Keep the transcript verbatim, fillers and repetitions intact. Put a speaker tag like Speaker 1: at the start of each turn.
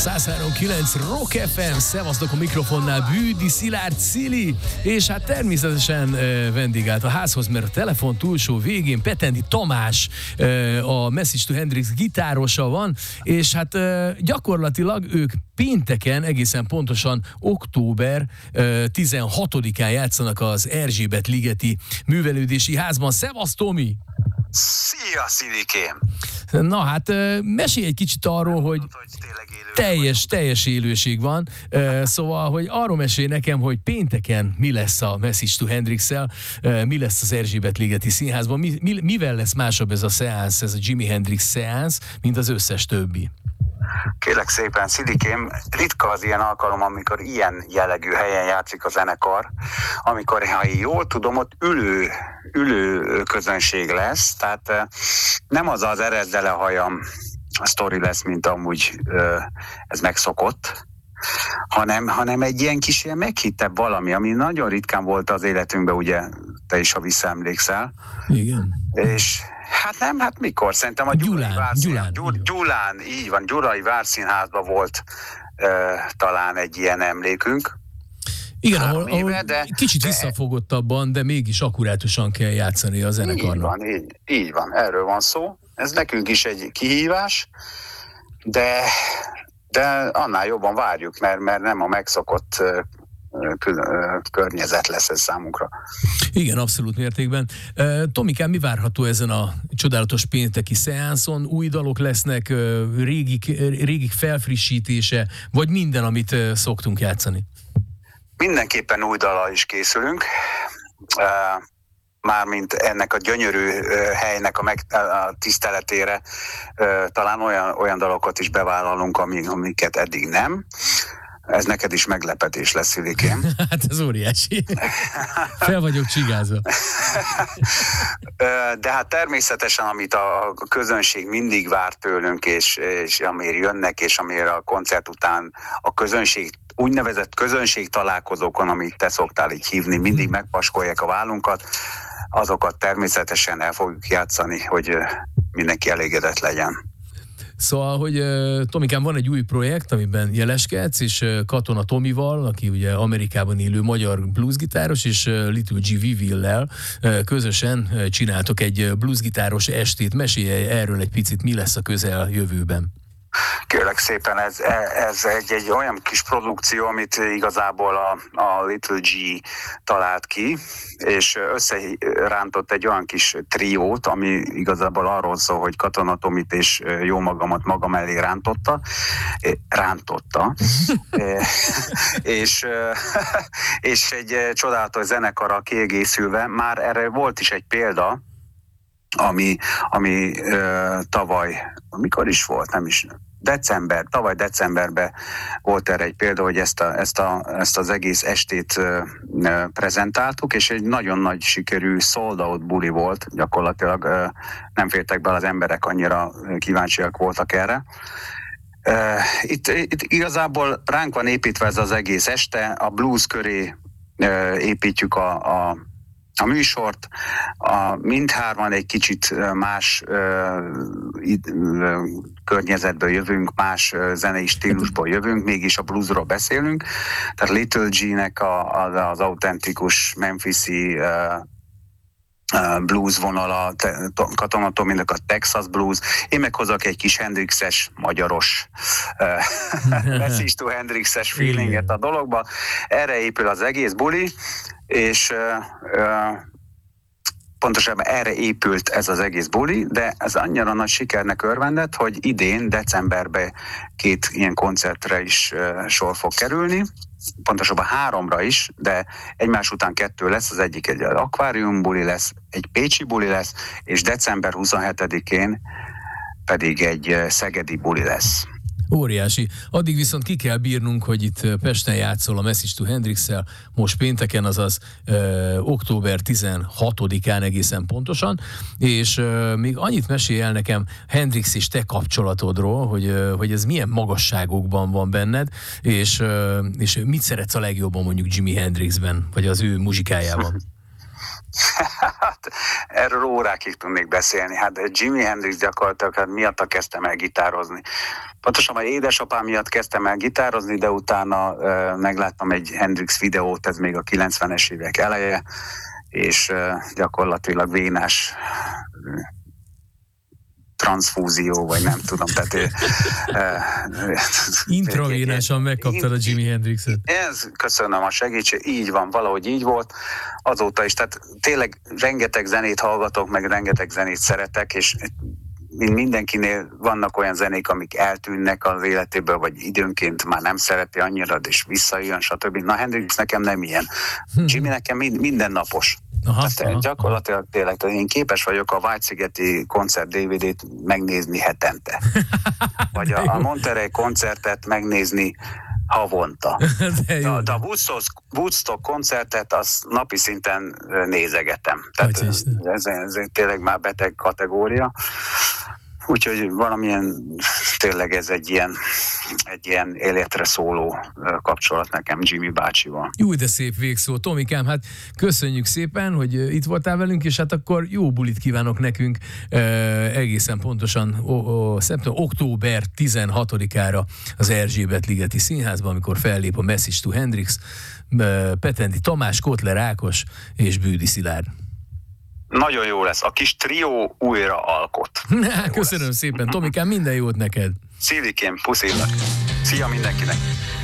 Speaker 1: száz három kilenc Rock ef em, szevasztok, a mikrofonnál Bűdi Szilárd Szili, és hát természetesen e, vendég állt a házhoz, mert a telefon túlsó végén Petendi Tamás, e, a Message to Hendrix gitárosa van, és hát e, gyakorlatilag ők pénteken, egészen pontosan október e, tizenhatodikán játszanak az Erzsébet-ligeti művelődési házban. Szevasz, Tomi!
Speaker 2: Szia, Szilikém!
Speaker 1: Na hát, mesélj egy kicsit arról, hogy teljes, teljes élőség van, szóval, hogy arról mesélj nekem, hogy pénteken mi lesz a Message to Hendrix-szel, mi lesz az Erzsébet-ligeti színházban, mi, mi, mivel lesz másabb ez a szeánsz, ez a Jimi Hendrix szeánsz, mint az összes többi?
Speaker 2: Kérlek szépen, Szilikém, ritka az ilyen alkalom, amikor ilyen jellegű helyen játszik a zenekar, amikor, ha én jól tudom, ott ülő, ülő közönség lesz, tehát nem az az erezdele hajam a sztori lesz, mint amúgy ez megszokott, hanem, hanem egy ilyen kis ilyen meghittebb valami, ami nagyon ritkán volt az életünkben, ugye, te is, ha visszaemlékszel.
Speaker 1: Igen.
Speaker 2: És hát nem, hát mikor? Szerintem a Gyulai
Speaker 1: Gyulán,
Speaker 2: Várszínház,
Speaker 1: Gyulán,
Speaker 2: Gyulán, így van, Gyulai Várszínházban volt uh, talán egy ilyen emlékünk.
Speaker 1: Igen, ahol,
Speaker 2: éve,
Speaker 1: ahol
Speaker 2: de,
Speaker 1: kicsit
Speaker 2: de,
Speaker 1: visszafogottabban, de mégis akkurátusan kell játszani a zenekarnak.
Speaker 2: Így van, így, így van, erről van szó. Ez nekünk is egy kihívás, de, de annál jobban várjuk, mert, mert nem a megszokott uh, környezet lesz ez számunkra.
Speaker 1: Igen, abszolút mértékben. Tomikám, mi várható ezen a csodálatos pénteki szeánszon? Új dalok lesznek, régik, régik felfrissítése, vagy minden, amit szoktunk játszani?
Speaker 2: Mindenképpen új dallal is készülünk. Mármint ennek a gyönyörű helynek a, meg, a tiszteletére talán olyan, olyan dalokat is bevállalunk, amiket eddig nem. Ez neked is meglepetés lesz, Szilikém.
Speaker 1: Hát ez óriási. Fel vagyok csigázva.
Speaker 2: De hát természetesen, amit a közönség mindig vár tőlünk, és, és amire jönnek, és amire a koncert után a közönség, úgynevezett közönség találkozókon, amit te szoktál így hívni, mindig megpaskolják a vállunkat, azokat természetesen el fogjuk játszani, hogy mindenki elégedett legyen.
Speaker 1: Szóval, hogy uh, Tomikám, van egy új projekt, amiben jeleskedsz, és uh, Katona Tomival, aki ugye Amerikában élő magyar bluesgitáros, és uh, Little G. Viville-lel uh, közösen uh, csináltok egy uh, bluesgitáros estét. Mesélj erről egy picit, mi lesz a közeljövőben?
Speaker 2: Kérlek szépen, ez, ez egy, egy olyan kis produkció, amit igazából a, a Little G talált ki, és összerántott egy olyan kis triót, ami igazából arról szól, hogy Katona Tomit és jó magamat magam elé rántotta, rántotta, és, és egy csodálatos zenekarral kiegészülve, már erre volt is egy példa, ami, ami uh, tavaly, mikor is volt, nem is, december, tavaly decemberben volt erre egy példa, hogy ezt, a, ezt, a, ezt az egész estét uh, uh, prezentáltuk, és egy nagyon nagy sikerű sold out buli volt, gyakorlatilag uh, nem fértek be az emberek, annyira kíváncsiak voltak erre. Uh, itt, itt igazából ránk van építve ez az egész este, a blues köré uh, építjük a, a A műsort, a mindhárman egy kicsit más uh, uh, környezetből jövünk, más uh, zenei stílusból jövünk, mégis a bluesról beszélünk. Tehát Little G-nek a, a, az autentikus memphisi uh, uh, blues vonala, Katona Tominak a Texas blues, én meghozok egy kis Hendrixes, magyaros uh, Message to Hendrixes feelinget a dologba. Erre épül az egész buli, és uh, uh, pontosabban erre épült ez az egész buli, de ez annyira nagy sikernek örvendett, hogy idén, decemberben két ilyen koncertre is uh, sor fog kerülni, pontosabban háromra is, de egymás után kettő lesz, az egyik egy akvárium buli lesz, egy pécsi buli lesz, és december huszonhetedikén pedig egy szegedi buli lesz.
Speaker 1: Óriási. Addig viszont ki kell bírnunk, hogy itt Pesten játszol a Message to Hendrix-szel, most pénteken, azaz ö, október tizenhatodikán egészen pontosan, és ö, még annyit mesélj el nekem Hendrix és te kapcsolatodról, hogy, ö, hogy ez milyen magasságokban van benned, és, ö, és mit szeretsz a legjobban mondjuk Jimi Hendrixben, vagy az ő muzsikájában?
Speaker 2: Hát, erről órákig tudnék beszélni. Hát Jimi Hendrix gyakorlatilag hát miatta kezdtem el gitározni. Pontosan, hogy édesapám miatt kezdtem el gitározni, de utána uh, megláttam egy Hendrix videót, ez még a kilencvenes évek eleje, és uh, gyakorlatilag vénás uh, transfúzió, vagy nem tudom, tehát... Uh,
Speaker 1: intravénásan megkaptad a Jimi Hendrixet.
Speaker 2: Ez, köszönöm a segítség, így van, valahogy így volt, azóta is, tehát tényleg rengeteg zenét hallgatok, meg rengeteg zenét szeretek, és mindenkinél vannak olyan zenék, amik eltűnnek az életéből, vagy időnként már nem szereti annyira, és visszajön, stb. Na, Hendrix nekem nem ilyen. Jimi nekem mindennapos.
Speaker 1: Aha,
Speaker 2: hát
Speaker 1: aha,
Speaker 2: gyakorlatilag tényleg, én képes vagyok a White-szigeti koncert dé vé dét megnézni hetente. Vagy a, a Monterey koncertet megnézni havonta. De, de a Woodstock, Woodstock koncertet az napi szinten nézegetem. Tehát ez, ez, ez tényleg már beteg kategória. Úgyhogy valamilyen, tényleg ez egy ilyen, egy ilyen életre szóló kapcsolat nekem Jimi bácsival.
Speaker 1: Jó, de szép végszó. Tomikám, hát köszönjük szépen, hogy itt voltál velünk, és hát akkor jó bulit kívánok nekünk eh, egészen pontosan o, o, szeptember, október tizenhatodikára az Erzsébet-ligeti Színházban, amikor fellép a Message to Hendrix, eh, Petendi Tamás, Kotler Ákos és Büüdi Szilárd.
Speaker 2: Nagyon jó lesz. A kis trió újra alkot.
Speaker 1: Köszönöm lesz. Szépen, Tomikám, minden jót neked.
Speaker 2: Szívikém, puszilak. Szia mindenkinek.